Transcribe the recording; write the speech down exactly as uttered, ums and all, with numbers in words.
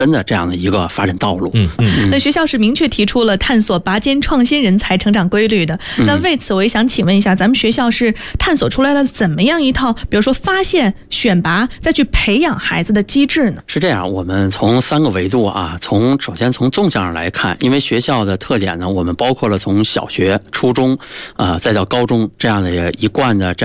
的这样的一个发展道路。 嗯嗯， 那学校是明确提出了探索拔尖创新人才成长规律的。那为此，我也想请问一下，咱们学校是探索出来了怎么样一套，比如说发现、选拔，再去培养孩子的机制呢？ 是这样，我们从三个维度啊，从首先从纵向上来看，因为学校的特点呢，我们包括了从小学、初中啊、呃，再到高中这样的一贯的这样